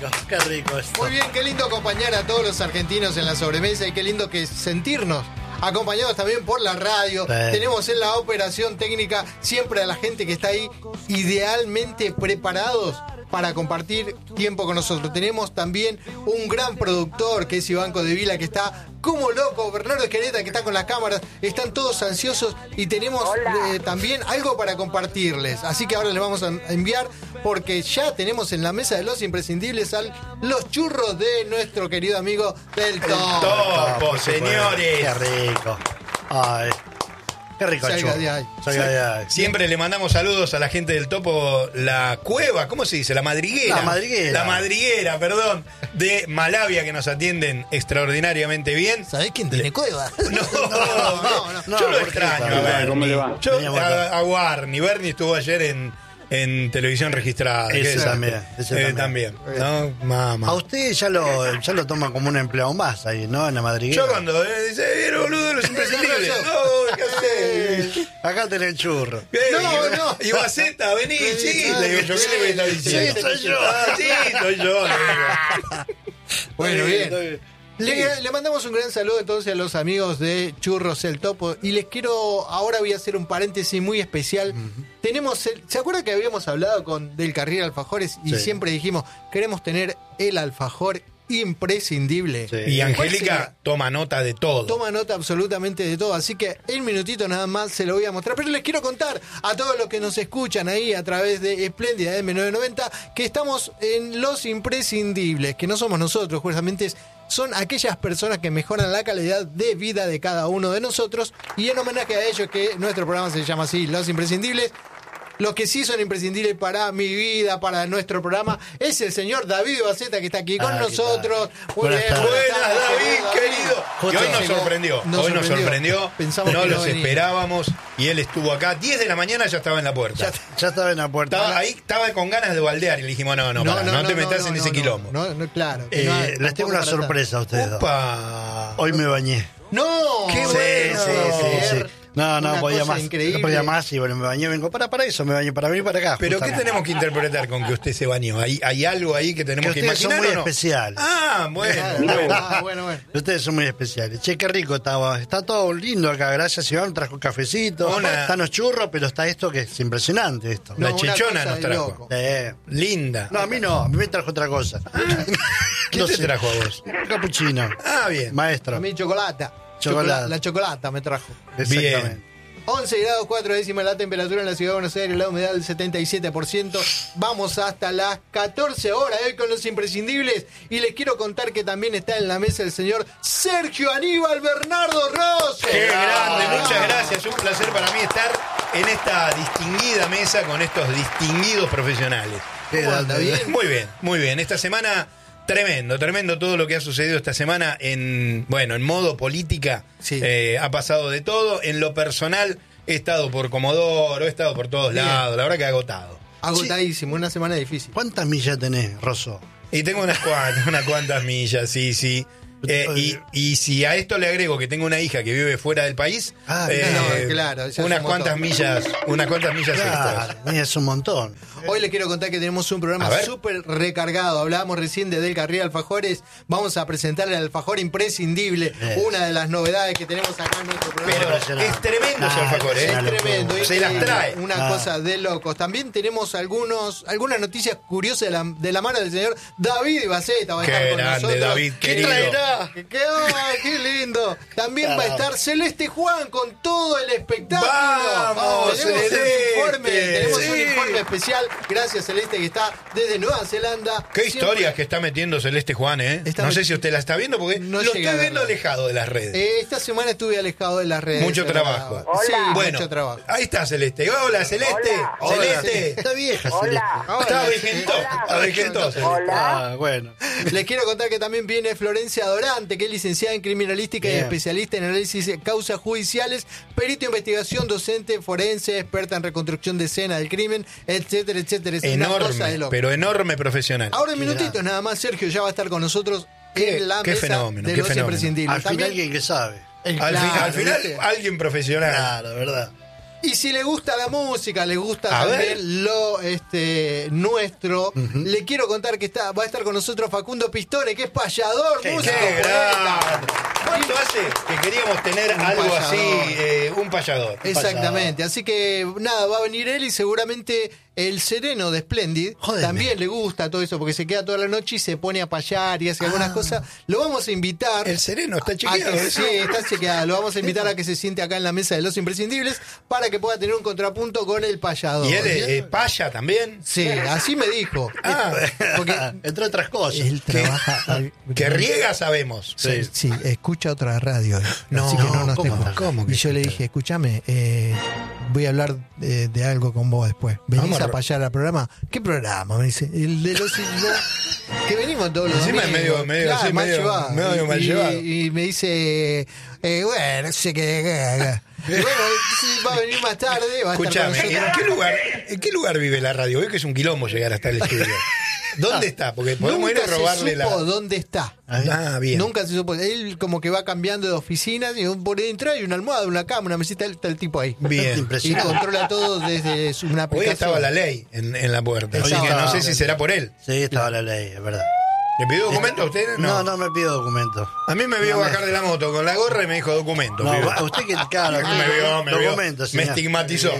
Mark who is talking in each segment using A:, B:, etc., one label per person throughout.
A: qué rico esto.
B: Muy bien, qué lindo acompañar a todos los argentinos en la sobremesa y qué lindo que sentirnos acompañados también por la radio.
A: Sí.
B: Tenemos en la operación técnica siempre a la gente que está ahí idealmente preparados para compartir tiempo con nosotros. Tenemos también un gran productor que es Iván Codevila, que está como loco, Bernardo Esquereta, que está con las cámaras, están todos ansiosos y tenemos también algo para compartirles. Así que ahora les vamos a enviar, porque ya tenemos en la mesa de los imprescindibles los churros de nuestro querido amigo del Topo.
C: Topo, señores.
A: Qué rico. Ay, qué rico el churro.
C: Siempre le mandamos saludos a la gente del Topo, la cueva, ¿cómo se dice? La madriguera. La madriguera, perdón, de Malavia, que nos atienden extraordinariamente bien.
B: ¿Sabés quién tiene cueva?
C: No, yo lo extraño a Bernie.
D: ¿Cómo le va?
C: Yo a Warney. Bernie estuvo ayer en televisión registrada.
A: Ese también.
C: ¿No? Mamá.
A: A usted ya lo toman como un empleado más ahí, ¿no? En la madriguera.
C: Yo cuando dice, boludo, los imprescindibles. No, ¿qué haces?
A: Acá tenés el churro.
B: No.
C: Y Baceta, vení, sí. Le digo yo, ¿qué le voy a estar diciendo?
A: Sí, soy yo.
C: Sí, soy yo.
B: Bueno, bien. Le mandamos un gran saludo entonces a los amigos de Churros el Topo y les quiero, ahora voy a hacer un paréntesis muy especial. Tenemos ¿se acuerda que habíamos hablado con Del Carril Alfajores y siempre dijimos, queremos tener el alfajor imprescindible?
A: Sí.
C: Y Angélica toma nota de todo.
B: Toma nota absolutamente de todo, así que en minutito nada más se lo voy a mostrar, pero les quiero contar a todos los que nos escuchan ahí a través de Espléndida M990 que estamos en los imprescindibles, que no somos nosotros, justamente son aquellas personas que mejoran la calidad de vida de cada uno de nosotros, y en homenaje a ellos que nuestro programa se llama así, Los Imprescindibles. Los que sí son imprescindibles para mi vida, para nuestro programa, es el señor David Baceta, que está aquí con nosotros.
A: Buenas tardes.
C: Buenas, David, querido. Y hoy nos sorprendió. Hoy nos sorprendió.
B: Pensamos
C: no
B: que
C: los
B: venía.
C: esperábamos y él estuvo acá. 10 de la mañana ya estaba en la puerta.
A: Ya estaba en la puerta.
C: Estaba ahí, estaba con ganas de baldear y le dijimos, no te metas en ese quilombo.
B: Claro.
A: Les tengo una sorpresa a ustedes dos.
C: Opa.
A: Hoy me bañé.
B: ¡No!
C: ¡Qué
A: Sí,
C: bueno!
A: sí. No,
B: Una
A: podía
B: cosa
A: más.
B: increíble.
A: No podía más y bueno, me bañé, vengo para eso, me bañé para venir para acá.
C: Pero ¿qué
A: justamente.
C: tenemos que interpretar con que usted se bañó? ¿Hay algo ahí que tenemos que
A: ustedes son
C: imaginar
A: muy
C: o no?
A: especiales.
C: Ah, bueno.
B: Bueno.
A: Ustedes son muy especiales. Che, qué rico estaba. Está todo lindo acá. Gracias, Iván. Trajo cafecito. Están los churros, pero está esto que es impresionante esto.
C: La
B: No, una
C: chichona
B: cosa
C: nos
B: de
C: trajo.
B: loco.
C: Linda.
A: No, a mí no. A mí me trajo otra cosa.
C: ¿Quién te trajo a vos?
A: Un capuchino.
C: Ah, bien.
A: Maestro.
B: A mí chocolata.
A: Chocolate.
B: La chocolata me trajo.
A: Exactamente.
B: 11 grados 4 décimas la temperatura en la ciudad de Buenos Aires, la humedad del 77%. Vamos hasta las 14 horas hoy con los imprescindibles. Y les quiero contar que también está en la mesa el señor Sergio Aníbal Bernardo Rosso.
C: ¡Qué grande! Muchas gracias. Un placer para mí estar en esta distinguida mesa con estos distinguidos profesionales.
B: ¿Cómo anda? ¿Bien?
C: Muy bien, muy bien. Esta semana, tremendo todo lo que ha sucedido esta semana en modo política.
B: Sí.
C: Ha pasado de todo. En lo personal, he estado por Comodoro, he estado por todos
B: Bien.
C: lados. La verdad que agotado.
B: Agotadísimo, una semana difícil.
A: ¿Cuántas millas tenés, Rosso?
C: Y tengo unas cuantas millas, sí. Y si a esto le agrego que tengo una hija que vive fuera del país,
B: claro, eso es
C: unas
B: un
C: cuantas
B: montón.
C: millas
A: Claro,
C: extras.
A: es un montón.
B: Hoy les quiero contar que tenemos un
C: A
B: programa
C: ver.
B: súper recargado. Hablábamos recién de Del Carril Alfajores. Vamos a presentarle el alfajor imprescindible, una de las novedades que tenemos acá en nuestro programa.
C: Pero es tremendo ese alfajor,
B: Es
C: ¿eh?
B: tremendo,
C: Se las
B: increíble,
C: trae.
B: una cosa de locos. También tenemos algunas noticias curiosas de la mano del señor David Baceta. Va a
C: Qué
B: estar con
C: grande,
B: nosotros.
C: David, querido.
B: ¡Qué lindo! También va a estar Celeste Juan con todo el espectáculo.
C: ¡Vamos,
B: Tenemos
C: Celeste!
B: un
C: Sí.
B: informe especial. Gracias, Celeste, que está desde Nueva Zelanda.
C: Qué
B: Siempre-
C: historias que está metiendo Celeste Juan, ¿eh?
B: Está
C: No sé
B: met-
C: si usted la está viendo porque
B: No
C: lo
B: llega
C: estoy
B: a
C: viendo
B: verla.
C: alejado de las redes.
B: Esta semana estuve alejado de las redes.
C: Mucho
B: de verdad.
C: trabajo.
B: Sí,
C: Bueno,
B: mucho trabajo.
C: ahí está Celeste. Hola, Celeste.
D: Hola.
C: Celeste.
A: Está vieja,
D: Hola.
C: Está
B: Celeste.
C: avejentosa.
D: Hola.
A: bueno.
B: Les quiero contar que también viene Florencia Dorante, que es licenciada en criminalística y
A: Bien.
B: especialista en análisis de causas judiciales, perito en investigación, docente forense, experta en reconstrucción de escena del crimen, etcétera. Es una cosa de
C: Enorme,
B: loco.
C: pero enorme profesional.
B: Ahora en minutitos nada más, Sergio ya va a estar con nosotros
C: Qué-
B: en la
C: qué
B: mesa
C: fenómeno,
B: de
C: qué
B: los
C: fenómeno.
B: imprescindibles.
A: Al final
B: También
A: alguien que sabe.
B: el
C: Al
B: claro,
C: final,
B: ¿viste?
C: alguien profesional.
A: Claro, verdad.
B: Y si le gusta la música, le gusta también lo nuestro, le quiero contar que va a estar con nosotros Facundo Pistone, que es payador, músico, poeta.
C: ¿Cuánto hace que queríamos tener algo así, un payador?
B: Exactamente, así que nada, va a venir él y seguramente el Sereno de Splendid también le gusta todo eso, porque se queda toda la noche y se pone a payar y hace algunas cosas. Lo vamos a invitar.
C: El Sereno está chequeado.
B: Sí, está chequeado. Lo vamos a invitar a que se siente acá en la mesa de los imprescindibles para que pueda tener un contrapunto con el payador.
C: ¿Y él paya también?
B: Sí, así me dijo.
A: Porque entre otras cosas.
B: Él trabaja.
C: Que riega sabemos.
B: Sí, escucha otra radio. No, así que no nos
C: ¿cómo?
B: Y yo le dije, escúchame, voy a hablar de algo con vos después. ¿Venís a payar al programa? ¿Qué programa? Me dice, el de los... que venimos todos los
C: encima
B: domingos.
C: es medio mal llevado.
B: Y me dice, bueno, no sé qué... Y bueno, va a venir más tarde.
C: Escuchame, ¿en qué lugar vive la radio? Veo que es un quilombo llegar hasta el estudio. ¿Dónde está? Porque podemos ir a robarle
B: la... Nunca se supo dónde está.
C: Bien.
B: Nunca se supo. Él como que va cambiando de oficinas y por dentro hay una almohada, una cama, una mesita, está el tipo ahí.
C: Bien.
B: Y controla todo desde una aplicación.
C: Hoy estaba la ley en la puerta. Así que no sé si será por él.
A: Sí, estaba la ley, es verdad.
C: ¿Le pidió documento a usted?
A: No me pidió documento.
C: A mí me vio bajar de la moto con la gorra y me dijo documento.
A: No, a usted que claro,
C: me vio, me estigmatizó.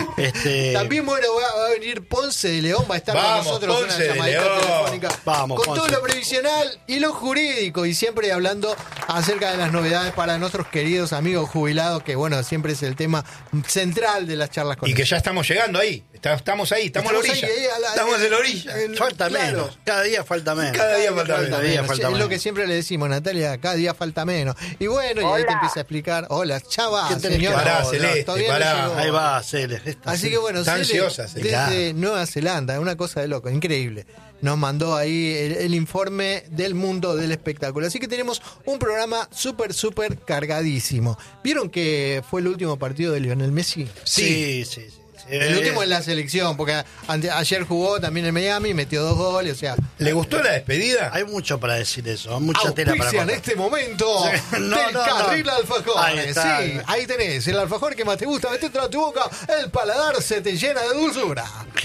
B: También, bueno, va a venir Ponce de León, va a estar con nosotros
C: Ponce una llamadita telefónica.
B: Vamos, con Ponce. Todo lo previsional y lo jurídico, y siempre hablando acerca de las novedades para nuestros queridos amigos jubilados, que bueno, siempre es el tema central de las charlas con
C: ellos. Y que ya estamos llegando ahí. Estamos ahí, estamos a la orilla. Estamos en la orilla.
A: Falta menos. Cada día falta menos.
C: Cada día falta menos.
B: Es lo que siempre le decimos, Natalia, cada día falta menos. Y bueno, y ahí te empieza a explicar. Hola, ya va, señora.
C: Pará, Celeste, pará.
A: Ahí va, Celeste.
B: Así que bueno,
C: Celeste,
B: desde Nueva Zelanda, una cosa de loco, increíble. Nos mandó ahí el informe del mundo del espectáculo. Así que tenemos un programa súper cargadísimo. ¿Vieron que fue el último partido de Lionel Messi?
A: Sí.
B: El último en la selección, porque ayer jugó también en Miami, metió 2 goles, o sea...
C: ¿Le gustó la despedida?
A: Hay mucho para decir eso, mucha tela para
B: contar. En este momento del carril alfajor. Sí, ahí tenés, el alfajor que más te gusta, metete a tu boca, el paladar se te llena de dulzura.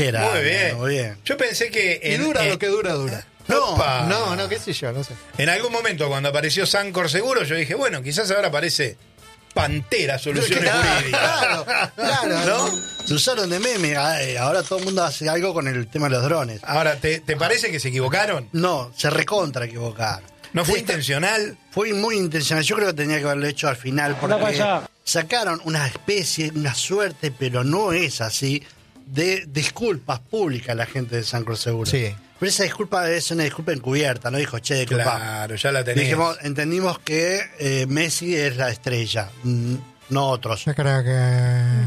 C: Muy bien. Yo pensé que...
B: Y dura lo que dura. No, qué sé yo, no sé.
C: En algún momento cuando apareció Sancor Seguro, yo dije, bueno, quizás ahora aparece... Pantera Soluciones Jurídicas.
B: Claro.
A: ¿No? Se usaron de meme. Ahora todo el mundo hace algo con el tema de los drones.
C: Ahora, ¿te parece que se equivocaron?
A: No, se recontra equivocaron.
C: ¿No fue intencional?
A: Fue muy intencional. Yo creo que tenía que haberlo hecho al final porque sacaron una especie, una suerte, pero no es así, de disculpas públicas a la gente de Sancor Seguro.
B: Sí.
A: Pero esa disculpa es una disculpa encubierta, no dijo, che, disculpa.
C: Claro, ya la tenemos.
A: Entendimos que Messi es la estrella, no otros.
B: Yo creo que...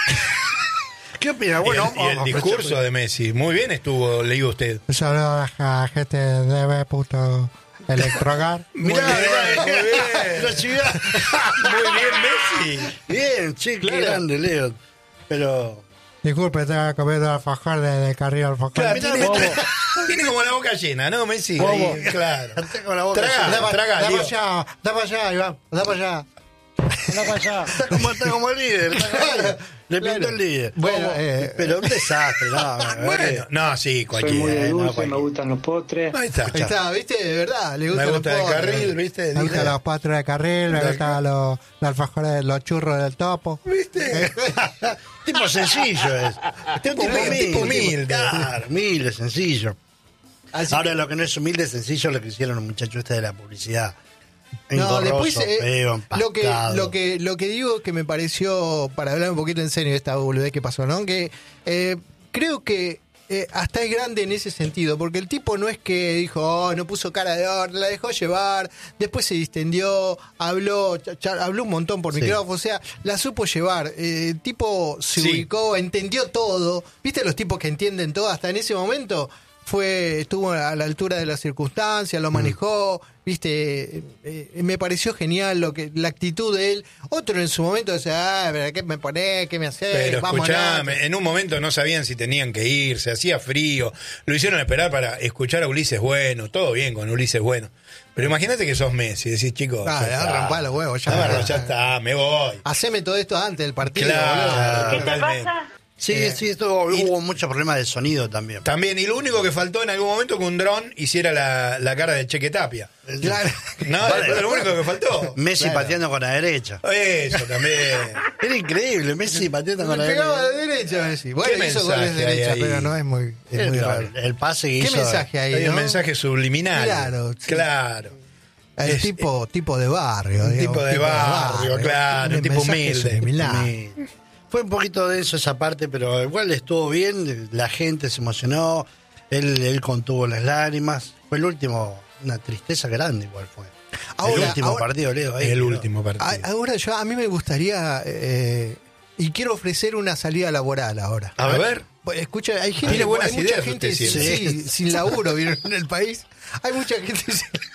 A: ¿Qué opina? Bueno,
C: y el discurso de Messi, muy bien estuvo, leí usted.
B: Un saludo a la gente de B.Electrogar.
A: Mirá, muy bien.
C: Muy bien, Messi.
A: Bien, che, qué grande, Leo. Pero...
B: Disculpe, estaba comiendo alfajor de carril alfajor.
C: Claro, tiene como la boca llena, ¿no, Messi? Ahí, claro.
A: Traga,
B: da para allá, Iván, da para allá.
A: Está como el líder. Le pintó el líder.
B: Bueno,
A: pero un desastre,
C: no, sí, cualquiera.
D: Soy muy de dulce, me gustan los postres.
C: Ahí está,
B: ¿viste? De verdad, le gustan
C: me
B: los
C: gusta
B: postres.
C: el carril, ¿viste?
B: Me gustan los postres de carril, me gustan los alfajores, los churros del topo.
C: ¿Viste?
A: Tipo sencillo es. Tipo humilde. Claro, humilde, sencillo. Ahora lo que no es humilde, sencillo, lo que hicieron los muchachos de la publicidad.
B: No, después
A: feo,
B: lo que digo que me pareció, para hablar un poquito en serio de esta boludez que pasó, ¿no? Que creo que hasta es grande en ese sentido, porque el tipo no es que dijo, no puso cara de oro, la dejó llevar, después se distendió, habló un montón por micrófono, o sea, la supo llevar. El tipo se ubicó, entendió todo. ¿Viste los tipos que entienden todo hasta en ese momento? estuvo a la altura de las circunstancias, lo manejó, viste, me pareció genial la actitud de él. Otro en su momento decía, ¿qué me ponés? ¿Qué me hacés?
C: Pero escuchame, en un momento no sabían si tenían que irse, hacía frío, lo hicieron esperar para escuchar a Ulises Bueno, todo bien con Ulises Bueno. Pero imagínate que sos Messi, decís, chicos,
B: arrancá los huevos,
C: ya está, me voy.
B: Haceme todo esto antes del partido.
C: Claro,
E: ¿Qué te pasa?
A: Sí, hubo muchos problemas de sonido también.
C: También, y lo único que faltó en algún momento que un dron hiciera la cara de Cheque Tapia.
B: Claro.
C: No, fue lo único que faltó.
A: Messi pateando con la derecha.
C: Eso también.
A: Era increíble, Messi pateando con la derecha.
B: Pegaba de derecha, Messi. Bueno, hizo goles de derecha, pero no es muy raro.
A: El pase que hizo.
B: ¿Qué mensaje hay,
C: Hay
B: no?
C: un mensaje subliminal.
B: Claro. Sí.
C: Claro.
B: El tipo de barrio.
C: Un tipo de barrio, claro. Un tipo humilde.
A: Fue un poquito denso esa parte, pero igual estuvo bien, la gente se emocionó, él contuvo las lágrimas. Fue el último, una tristeza grande igual fue. El último partido, Leo.
C: Último partido.
B: Ahora a mí me gustaría, y quiero ofrecer una salida laboral ahora.
C: A ver.
B: Escucha, hay gente,
C: tiene buenas ideas,
B: mucha gente sin laburo ¿vieron? En el país. Hay mucha gente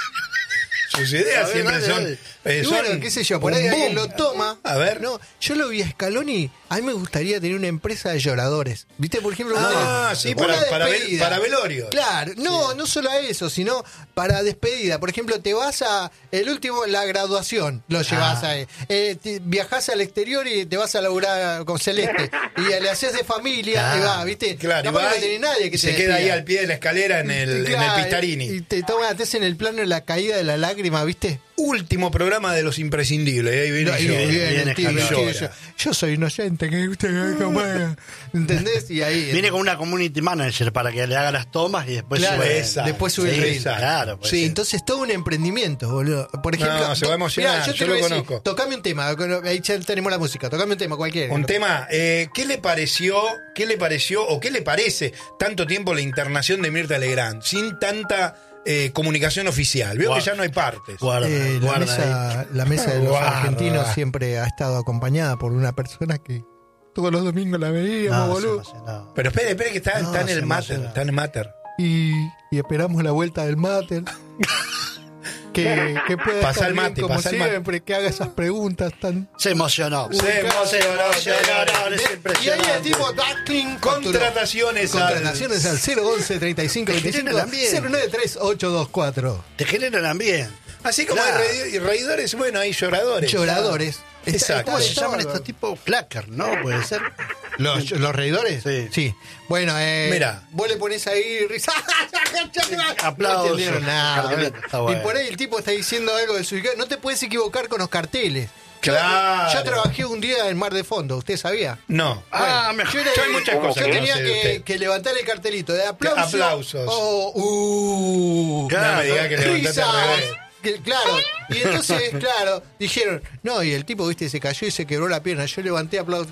C: Sus ideas siempre son.
B: Bueno, qué sé yo, por ahí alguien lo toma.
C: A ver.
B: No, yo lo vi a Scaloni. A mí me gustaría tener una empresa de lloradores. ¿Viste? Por ejemplo,
C: sí,
B: para
C: velorio.
B: Claro, no solo a eso, sino para despedida. Por ejemplo, te vas la graduación, lo llevas viajás al exterior y te vas a laburar con Celeste. Y le haces de familia y va, ¿viste?
C: Claro,
B: no tiene nadie que
C: se queda ahí al pie de la escalera en el Pistarini.
B: Y te hacen el plano de la caída de la lágrima, ¿viste?
C: Último programa de los imprescindibles. Ahí viene
B: yo soy inocente, que usted ¿entendés? Y ahí
A: viene con una community manager para que le haga las tomas y después
B: sube el reel.
A: Claro,
B: sí, entonces todo un emprendimiento, boludo. Por ejemplo,
C: se va a emocionar, yo lo conozco.
B: Tocame un tema, ahí ya tenemos la música, tocame un tema cualquiera.
C: Un tema, ¿qué le pareció o qué le parece tanto tiempo la internación de Mirta Legrand sin tanta comunicación oficial? Veo que ya no hay partes.
B: La mesa de los argentinos siempre ha estado acompañada por una persona que todos los domingos la veíamos, boludo.
C: Pero espere que está en el Mater.
B: Y esperamos la vuelta del Mater. que pueda
C: pasar
B: estar bien, como siempre, que haga esas preguntas tan...
A: Se emocionó.
B: Y ahí el tipo
C: Contrataciones
B: al 011 35 25 093824.
A: Te generan ambiente.
C: Así como hay reidores, bueno, hay lloradores.
A: Exacto. ¿Cómo se llaman estos tipos? Clacker, ¿no? Puede ser.
B: ¿Los reidores?
A: Sí.
B: Bueno,
C: mira,
B: vos le ponés ahí risa.
A: Aplausos.
B: No entendieron nada. Y por ahí el tipo está diciendo algo de su... No te puedes equivocar con los carteles.
C: Claro.
B: Yo trabajé un día en Mar de Fondo, ¿usted sabía?
C: No.
B: Yo
C: hay muchas cosas.
B: Yo tenía que levantar el cartelito de aplausos.
C: No me diga que levantaste al revés.
B: Claro, y entonces, dijeron, no, y el tipo, viste, se cayó y se quebró la pierna. Yo levanté aplausos.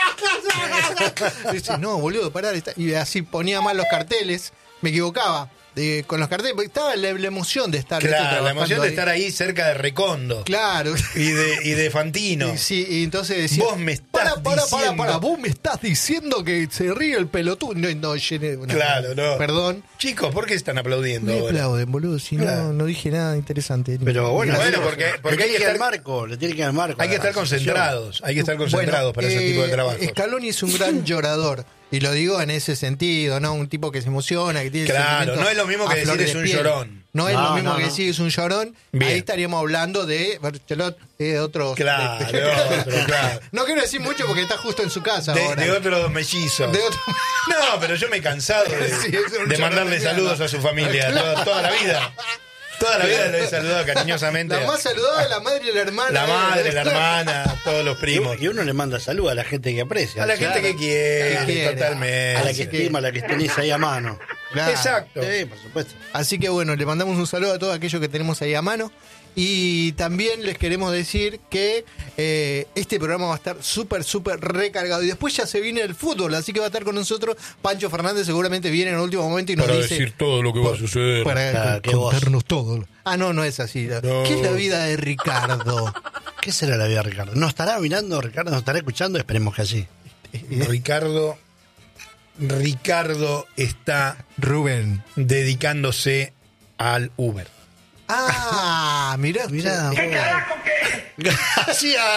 B: Dice, no, boludo, pará. Y así ponía mal los carteles, me equivocaba. Con los carteles, porque estaba la emoción de estar.
C: Claro, la emoción de estar ahí cerca de Recondo.
B: Claro.
C: Y de Fantino.
B: Y entonces decía,
C: vos me estás diciendo.
B: Vos me estás diciendo que se ríe el pelotudo. No,
C: claro, no.
B: Perdón.
C: Chicos, ¿por qué están aplaudiendo
B: me
C: ahora?
B: Aplauden, boludo, si no dije nada interesante.
A: Pero bueno,
C: porque hay que estar
A: marco, le tiene que dar marco.
C: Hay que estar concentrados, para ese tipo de trabajo.
B: Scaloni es un gran llorador. Y lo digo en ese sentido, ¿no? Un tipo que se emociona, que tiene
C: Claro, no es lo mismo que decir es un llorón.
B: No es lo mismo que decir es un llorón. Bien. Ahí estaríamos hablando de otros.
C: Claro, claro.
B: No quiero decir mucho porque está justo en su casa.
C: De otros mellizos. No, pero yo me he cansado de mandarle saludos a su familia toda la vida. Toda la vida lo he saludado cariñosamente.
B: La más saludada es la madre y la hermana.
C: La madre, la hermana, todos los primos.
A: Y uno le manda salud a la gente que aprecia.
C: A la gente que quiere, totalmente.
A: A la que estima, a la que tenéis ahí a mano.
B: Claro.
C: Exacto.
A: Sí, por supuesto.
B: Así que bueno, le mandamos un saludo a todos aquellos que tenemos ahí a mano. Y también les queremos decir que este programa va a estar súper recargado. Y después ya se viene el fútbol, así que va a estar con nosotros Pancho Fernández. Seguramente viene en el último momento y nos
C: para
B: dice...
C: decir todo lo que va a suceder.
B: Para contarnos todo. No es así. No. ¿Qué es la vida de Ricardo?
A: ¿Qué será la vida de Ricardo? ¿Nos estará mirando Ricardo? ¿Nos estará escuchando? Esperemos que así.
C: Ricardo... Ricardo está
B: Rubén
C: dedicándose al Uber.
B: Ah, mirá.
C: ¿Qué carajo qué?
A: Así,
C: ¿A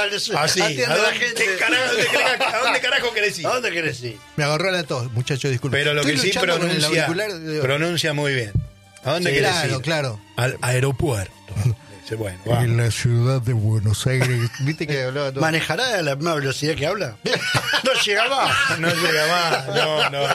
C: dónde carajo querés ir?
A: ¿A dónde querés ir?
B: Me agarró la tos, muchacho, disculpe.
C: Pero lo
B: Estoy
C: que sí
B: luchando con el auricular.
C: pronuncia muy bien. ¿A dónde querés ir?
B: Claro.
C: Al aeropuerto. Bueno, va.
B: En la ciudad de Buenos Aires. ¿Viste que hablaba todo?
A: ¿Manejará a la misma velocidad que habla? No llega más.
C: No llega más. No,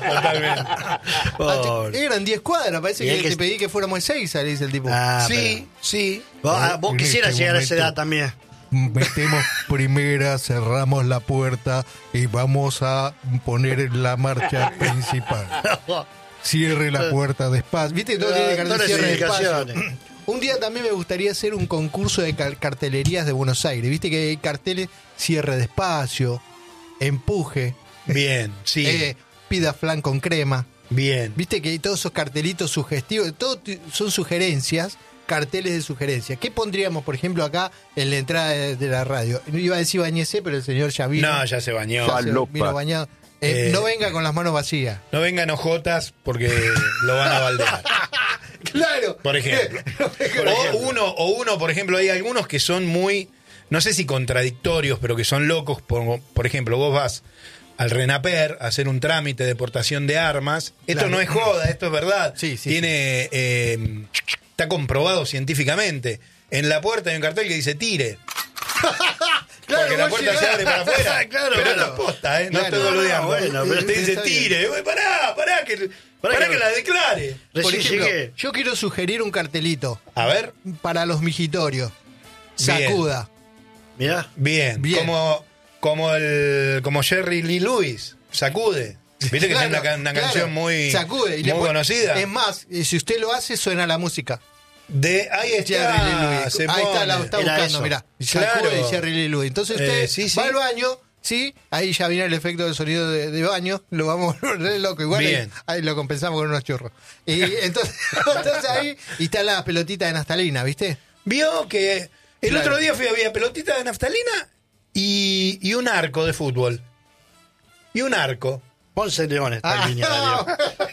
C: totalmente.
B: Eran 10 cuadras, parece que te pedí que fuéramos de 6, le dice el tipo.
C: Sí.
A: Vos quisieras llegar a esa edad también.
B: Metemos primera, cerramos la puerta y vamos a poner la marcha principal. Cierre la puerta despacio. ¿Viste? No tiene cartel de cierre despacio. Un día también me gustaría hacer un concurso de cartelerías de Buenos Aires. Viste que hay carteles, cierre despacio, empuje.
C: Bien, sí.
B: Pida flan con crema.
C: Bien.
B: Viste que hay todos esos cartelitos sugestivos, todos son sugerencias, carteles de sugerencias. ¿Qué pondríamos, por ejemplo, acá en la entrada de la radio? Iba a decir bañese, pero el señor ya vino.
C: No, ya se bañó.
B: Vino bañado. No venga con las manos vacías.
C: No vengan ojotas porque lo van a baldear.
B: Claro.
C: Por ejemplo. O uno, por ejemplo, hay algunos que son muy, no sé si contradictorios, pero que son locos. Por ejemplo, vos vas al RENAPER a hacer un trámite de portación de armas. Esto no es joda, esto es verdad.
B: Sí.
C: Tiene, está comprobado científicamente. En la puerta hay un cartel que dice tire.
B: Claro,
C: porque la puerta se abre para afuera.
A: Claro,
C: pero esto es posta, no estoy boludeando.
A: Bueno, pero
C: te dice tire. Pará que la declare.
B: Por ejemplo, yo quiero sugerir un cartelito.
C: A ver.
B: Para los mijitorios. Sacuda.
A: Mirá.
C: Bien. Como Jerry Lee Lewis. Sacude. Viste que tiene una canción muy,
B: Sacude.
C: muy conocida.
B: Es más, si usted lo hace, suena la música.
C: Ahí está.
B: Ahí está, la está buscando, mirá. Sacude y Jerry Lee Lewis. Entonces usted va al baño. Sí, ahí ya viene el efecto del sonido de baño, lo vamos a volver loco. Igual ahí lo compensamos con unos churros. Y entonces ahí está la pelotita de naftalina, ¿viste?
C: Vio que el otro día había pelotita de naftalina y un arco de fútbol. Y un arco.
A: Ponce León está en línea, Darío.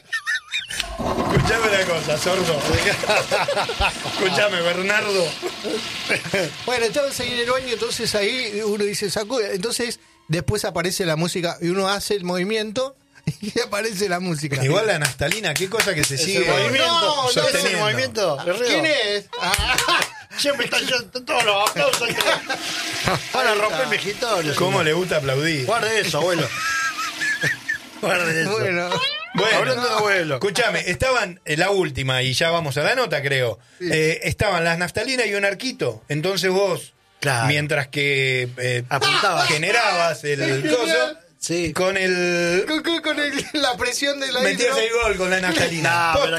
C: Escuchame una cosa, sordo. Escuchame, Bernardo.
B: Bueno, entonces ahí en el baño, entonces ahí uno dice sacude. Entonces después aparece la música y uno hace el movimiento y aparece la música.
C: Igual la naftalina, qué cosa que se sigue.
A: No, es el movimiento.
B: ¿Quién es?
A: Siempre están todos los aplausos. Para romper mejitorio.
C: ¿Cómo le gusta aplaudir?
A: Guarde eso, abuelo. Guarde eso.
C: Bueno,
A: hablando de abuelo.
C: Escúchame, estaban la última, y ya vamos a la nota, creo. Sí. Estaban las naftalinas y un arquito. Entonces vos, mientras que generabas el coso, con
B: la presión de la
C: metías el gol con la naftalina.
A: No, pero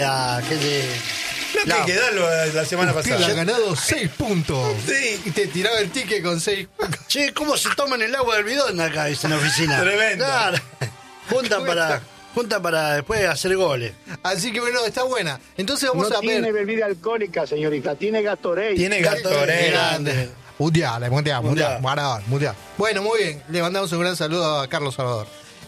C: no te quedó la semana pasada.
B: Ha ganado 6 puntos.
C: Sí.
B: Y te tiraba el ticket con 6.
A: Che, ¿cómo se toman el agua del bidón acá en la oficina?
C: Tremendo.
A: Claro. Junta para después hacer goles.
B: Así que bueno, está buena. Entonces vamos a ver.
D: No tiene bebida alcohólica, señorita. Tiene Gatorade.
C: Tiene Gatorade. Grande.
B: Mundial. Bueno, muy bien. Le mandamos un gran saludo a Carlos Salvador.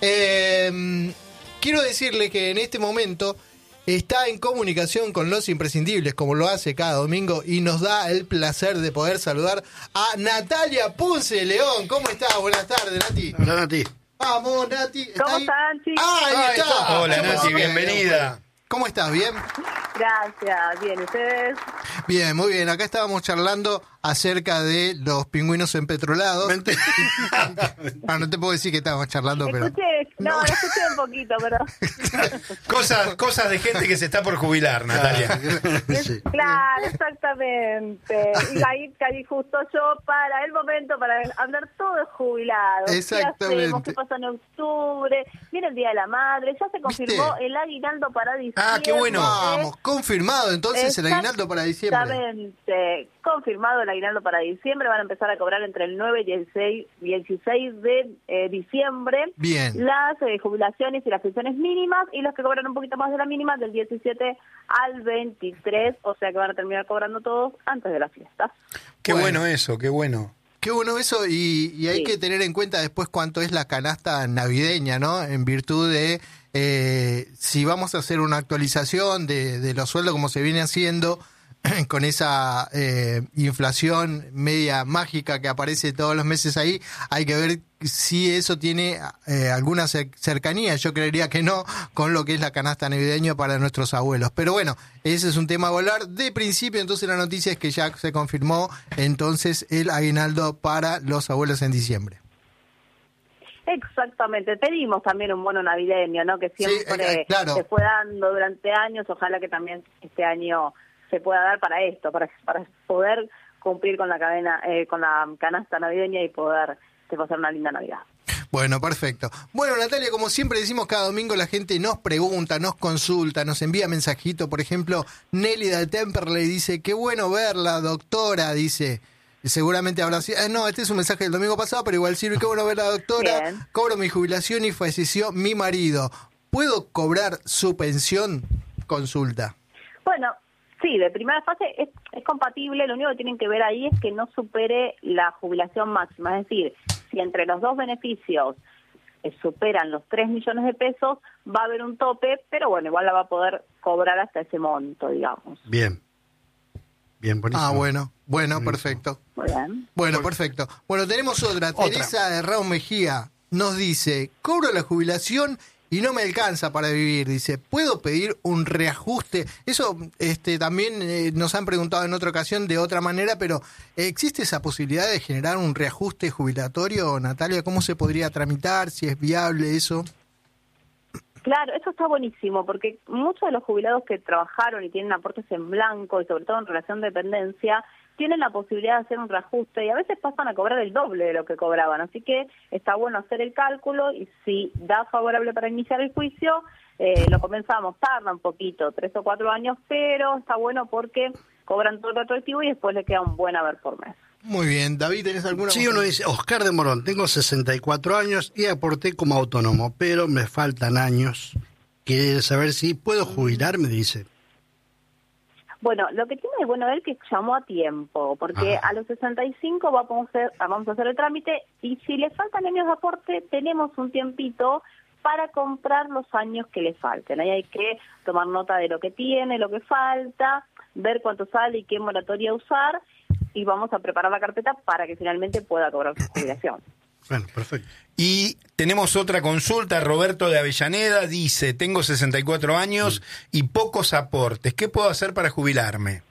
B: Quiero decirle que en este momento está en comunicación con los imprescindibles, como lo hace cada domingo, y nos da el placer de poder saludar a Natalia Ponce de León. ¿Cómo estás? Buenas tardes, Nati.
A: Hola, Nati.
B: Vamos, Nati.
E: ¿Cómo están, chicos?
B: Ahí está.
C: Hola, Nati, bienvenida.
B: ¿Cómo estás? ¿Bien?
E: Gracias. Bien, ¿ustedes?
B: Bien, muy bien. Acá estábamos charlando acerca de los pingüinos empetrolados. No te puedo decir que estábamos charlando, pero...
E: No, escuché un poquito, pero...
C: Cosas de gente que se está por jubilar, Natalia.
E: Sí. Claro, exactamente. Y ahí caí justo yo para el momento, para hablar todo de jubilados.
B: Exactamente.
E: ¿Qué hacemos? ¿Qué pasa en octubre? Viene el Día de la Madre, ya se confirmó el aguinaldo para diciembre.
C: Ah, qué bueno.
B: Vamos, confirmado entonces el aguinaldo para diciembre.
E: Exactamente, confirmado el aguinaldo para diciembre. Van a empezar a cobrar entre el 9 y el 16 de diciembre.
B: Bien.
E: Las jubilaciones y las pensiones mínimas, y los que cobran un poquito más de la mínima del 17 al 23, o sea que van a terminar cobrando todos antes de las fiestas.
C: Qué bueno eso, qué bueno.
B: Qué bueno eso, y hay que tener en cuenta después cuánto es la canasta navideña, ¿no? En virtud de si vamos a hacer una actualización de los sueldos como se viene haciendo, con esa inflación media mágica que aparece todos los meses ahí, hay que ver si eso tiene alguna cercanía. Yo creería que no, con lo que es la canasta navideña para nuestros abuelos. Pero bueno, ese es un tema a volar. De principio, entonces la noticia es que ya se confirmó entonces el aguinaldo para los abuelos en diciembre.
E: Exactamente, pedimos también un bono navideño, ¿no? Que siempre
B: claro,
E: se fue dando durante años, ojalá que también este año se pueda dar para esto, para poder cumplir con la cadena, con la canasta navideña y poder pasar una linda Navidad.
B: Bueno, perfecto. Bueno, Natalia, como siempre decimos cada domingo, la gente nos pregunta, nos consulta, nos envía mensajito. Por ejemplo, Nelly de Temperley dice, qué bueno verla, doctora, dice. Seguramente habrá sido... no, este es un mensaje del domingo pasado, pero igual sirve. Qué bueno verla, doctora. Bien. Cobro mi jubilación y falleció mi marido. ¿Puedo cobrar su pensión? Consulta.
E: Bueno, sí, de primera fase es compatible. Lo único que tienen que ver ahí es que no supere la jubilación máxima. Es decir, si entre los dos beneficios superan los 3 millones de pesos, va a haber un tope, pero bueno, igual la va a poder cobrar hasta ese monto, digamos.
A: Bien, buenísimo.
B: Ah, bueno, perfecto.
E: Muy bien.
B: Bueno, perfecto. Bueno, tenemos otra. Teresa de Raúl Mejía nos dice, cobro la jubilación y no me alcanza para vivir. Dice, ¿puedo pedir un reajuste? Eso también nos han preguntado en otra ocasión de otra manera, pero ¿existe esa posibilidad de generar un reajuste jubilatorio, Natalia? ¿Cómo se podría tramitar? ¿Si es viable eso?
E: Claro, eso está buenísimo, porque muchos de los jubilados que trabajaron y tienen aportes en blanco, y sobre todo en relación de dependencia, tienen la posibilidad de hacer un reajuste y a veces pasan a cobrar el doble de lo que cobraban. Así que está bueno hacer el cálculo y si da favorable para iniciar el juicio, lo comenzamos. Tarda un poquito, 3 o 4 años, pero está bueno porque cobran todo el retroactivo y después le queda un buen haber por mes.
B: Muy bien. David, ¿tenés alguna?
A: Sí, uno dice, Oscar de Morón, tengo 64 años y aporté como autónomo, pero me faltan años. Quiere saber si puedo jubilarme, dice.
E: Bueno, lo que tiene de bueno él que llamó a tiempo, porque a los 65 vamos a hacer el trámite y si le faltan años de aporte, tenemos un tiempito para comprar los años que le falten. Ahí hay que tomar nota de lo que tiene, lo que falta, ver cuánto sale y qué moratoria usar y vamos a preparar la carpeta para que finalmente pueda cobrar su jubilación.
A: Bueno, perfecto.
C: Y tenemos otra consulta. Roberto de Avellaneda dice, tengo 64 años y pocos aportes. ¿Qué puedo hacer para jubilarme?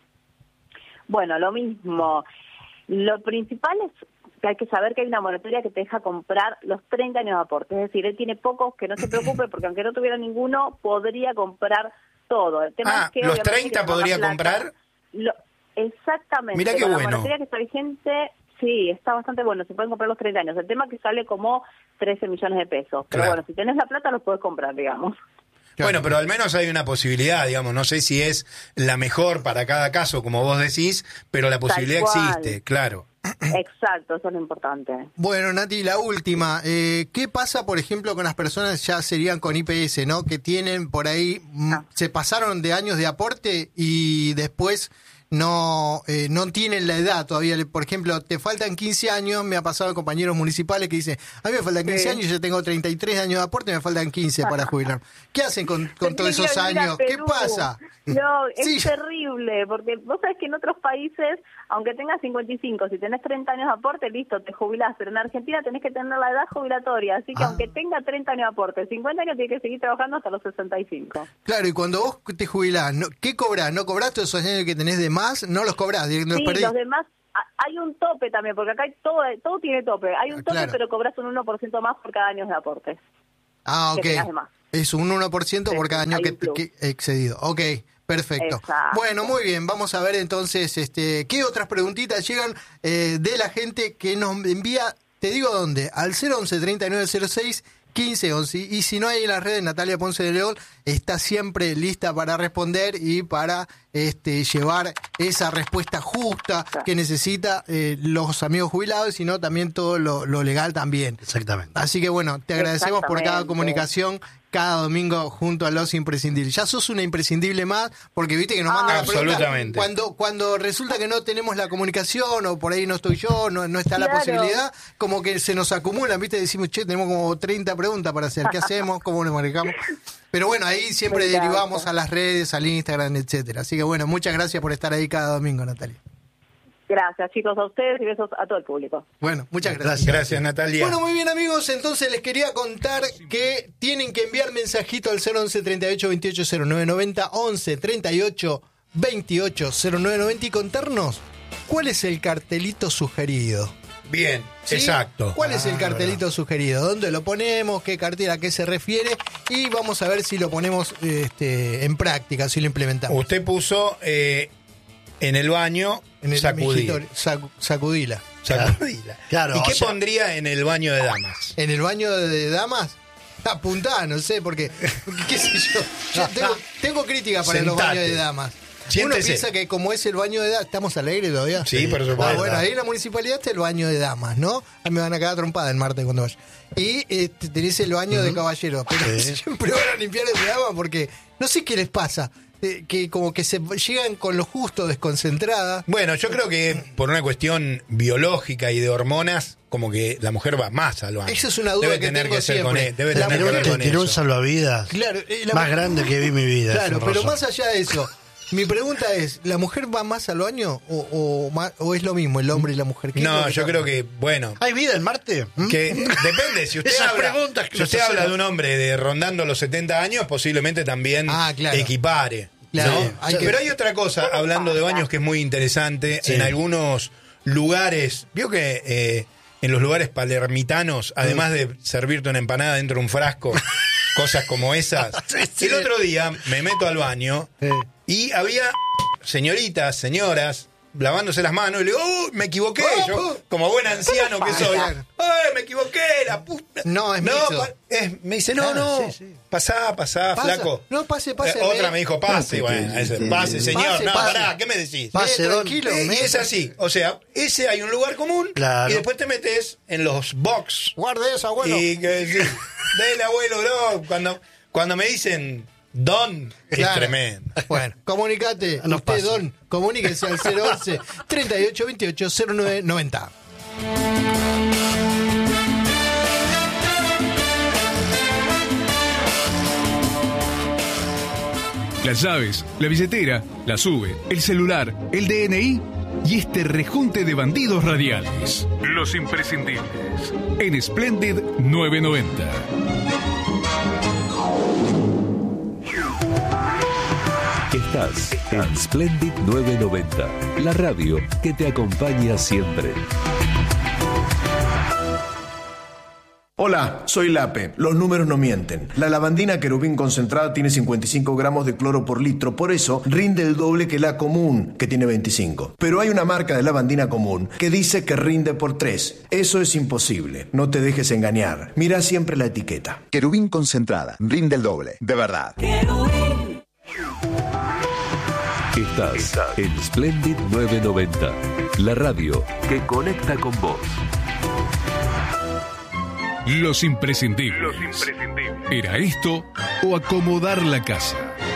E: Bueno, lo mismo. Lo principal es que hay que saber que hay una moratoria que te deja comprar los 30 años de aporte. Es decir, él tiene pocos, que no se preocupe, porque aunque no tuviera ninguno, podría comprar todo. El tema es que
C: ¿los 30 podría comprar?
E: Exactamente.
C: Mira qué
E: bueno.
C: La
E: moratoria que está vigente... Sí, está bastante bueno, se pueden comprar los 30 años. El tema es que sale como 13 millones de pesos. Pero bueno, si tenés la plata los puedes comprar, digamos.
C: Bueno, pero al menos hay una posibilidad, digamos. No sé si es la mejor para cada caso, como vos decís, pero la posibilidad existe, claro.
E: Exacto, eso es lo importante.
B: Bueno, Nati, la última. ¿Qué pasa, por ejemplo, con las personas, ya serían con IPS, ¿no? Que tienen por ahí, se pasaron de años de aporte y después... no tienen la edad todavía. Por ejemplo, te faltan 15 años, me ha pasado compañeros municipales que dicen, a mí me faltan 15 años, yo tengo 33 años de aporte, me faltan 15 para jubilar. ¿Qué hacen con todos esos años? ¿Qué pasa?
E: No, es terrible, porque vos sabés que en otros países, aunque tengas 55, si tenés 30 años de aporte, listo, te jubilás, pero en Argentina tenés que tener la edad jubilatoria, así que aunque tenga 30 años de aporte, 50 años tiene que seguir trabajando hasta los 65.
B: Claro, y cuando vos te jubilás, ¿qué cobrás? ¿No cobrás todos esos años que tenés de más? ¿No los cobrás?
E: Sí, los demás, hay un tope también, porque acá hay todo tiene tope. Hay un tope, claro. Pero cobras un 1% más por cada año de aporte.
B: Ah, ok. Es un 1% por cada año que excedido. Ok, perfecto. Exacto. Bueno, muy bien. Vamos a ver entonces qué otras preguntitas llegan de la gente que nos envía, te digo dónde, al 011-3906 1511. Y si no hay en las redes, Natalia Ponce de León está siempre lista para responder y para llevar esa respuesta justa que necesita los amigos jubilados, sino también todo lo legal también.
A: Exactamente.
B: Así que bueno, te agradecemos por cada comunicación cada domingo junto a Los Imprescindibles. Ya sos una imprescindible más, porque viste que nos mandan la pregunta.
C: Absolutamente.
B: Cuando resulta que no tenemos la comunicación, o por ahí no estoy yo, no está la posibilidad, como que se nos acumulan, viste, decimos, che, tenemos como 30 preguntas para hacer, ¿qué hacemos? ¿Cómo nos manejamos? Pero bueno, ahí siempre derivamos a las redes, al Instagram, etcétera. Así que bueno, muchas gracias por estar ahí cada domingo, Natalia.
E: Gracias, chicos, a ustedes y besos a todo el público.
B: Bueno, muchas gracias.
C: Gracias, Natalia.
B: Bueno, muy bien, amigos, entonces les quería contar que tienen que enviar mensajito al 011 38 28 0990, 11 38 28 0990 y contarnos cuál es el cartelito sugerido.
C: Bien,
B: ¿Sí?
C: exacto.
B: ¿Cuál es el cartelito sugerido? ¿Dónde lo ponemos? ¿Qué cartel? ¿A qué se refiere? Y vamos a ver si lo ponemos en práctica, si lo implementamos.
C: Usted puso en el baño
B: En el
C: sacudir.
B: Sacudila.
C: Sacudila.
A: Claro,
C: ¿Y qué
A: o sea,
C: pondría en el baño de damas?
B: ¿En el baño de damas? Apuntá, no sé, porque qué sé yo. Yo tengo crítica para los
C: Sentate.
B: baños de damas.
C: Siéntese.
B: Uno piensa que como es el baño de damas, ¿estamos al aire todavía?
C: Sí, por supuesto.
B: Bueno, ahí en la municipalidad está el baño de damas, ¿no? A mí me van a quedar trompada el martes cuando vaya. Y tenés el baño de caballeros, pero siempre van a limpiar el de damas porque no sé qué les pasa. Que como que se llegan con lo justo desconcentrada.
C: Bueno, yo creo que por una cuestión biológica y de hormonas, como que la mujer va más al baño.
B: Esa es una duda
C: debe
B: que
C: tener
B: tengo
C: que ser
B: siempre.
C: con él, debe
B: La
C: tener que
B: mujer
C: ver
A: Te
C: con
A: tiró un
C: eso.
A: salvavidas
B: Claro,
A: más grande que vi en mi vida.
B: Claro,
A: ese
B: pero
A: roso.
B: más allá de eso, mi pregunta es, ¿la mujer va más al baño o es lo mismo el hombre y la mujer? ¿Qué es
C: No,
B: lo
C: yo
B: pasa?
C: creo que, bueno,
A: ¿Hay vida en Marte?
C: que depende. Si usted
A: Esas
C: habla,
A: preguntas que
C: si usted
A: nos
C: habla
A: hacen.
C: de un hombre de rondando los 70 años, posiblemente también
B: Claro.
C: equipare.
B: Claro,
C: ¿no? Pero hay otra cosa, hablando de baños, que es muy interesante.
A: Sí.
C: En algunos lugares, vio que en los lugares palermitanos, además de servirte una empanada dentro de un frasco, cosas como esas.
A: Sí.
C: El otro día me meto al baño y había señoritas, señoras, lavándose las manos y le digo, me equivoqué, yo, como buen anciano que soy.
B: Claro.
C: ¡Ay, me equivoqué, la puta!
B: No, es mixto.
C: Me dice, no,
B: Claro,
C: no,
B: sí.
C: pasá,
B: Pasa.
C: flaco.
B: No, pase.
C: Otra me dijo, pase, bueno, pase, señor.
B: Pase,
C: No,
B: pase.
C: pará, ¿qué me decís?
A: Pase, don.
B: tranquilo.
C: Y es así, o sea, ese hay un lugar común
A: Claro.
C: y después te metes en los box
B: Guarde eso, abuelo.
C: y que sí, dele abuelo, no, cuando me dicen don,
B: Claro.
C: es tremendo.
B: Bueno, comunicate,
A: Nos
B: usted,
A: pasa.
B: don, comuníquese al 011 38 28 09 90.
F: Las llaves, la billetera, la SUBE, el celular, el DNI y este rejunte de bandidos radiales. Los imprescindibles. En Splendid 990.
G: Estás en Splendid 990, la radio que te acompaña siempre.
H: Hola, soy Lape. Los números no mienten. La lavandina querubín concentrada tiene 55 gramos de cloro por litro, por eso rinde el doble que la común, que tiene 25. Pero hay una marca de lavandina común que dice que rinde por 3. Eso es imposible. No te dejes engañar. Mira siempre la etiqueta.
I: Querubín concentrada, rinde el doble, de verdad.
G: Estás en Splendid 990, la radio que conecta con vos.
F: Los imprescindibles. ¿Era esto o acomodar la casa?